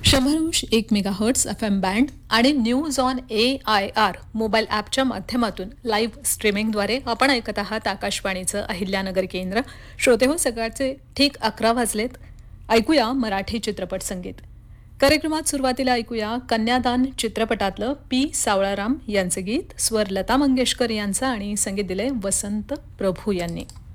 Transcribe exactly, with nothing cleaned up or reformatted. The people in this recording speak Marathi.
शंभर एक मेगाहर्ट्स एफ एम बँड आणि news on A I R mobile ॲपच्या माध्यमातून लाईव्ह स्ट्रीमिंगद्वारे आपण ऐकत आहात आकाशवाणीचं अहिल्यानगर केंद्र. श्रोते हो, सकाळचे ठीक अकरा वाजलेत. ऐकूया मराठी चित्रपट संगीत. कार्यक्रमात सुरुवातीला ऐकूया कन्यादान चित्रपटातलं पी सावळाराम यांचे गीत. स्वर लता मंगेशकर यांचा आणि संगीत दिले वसंत प्रभू यांनी.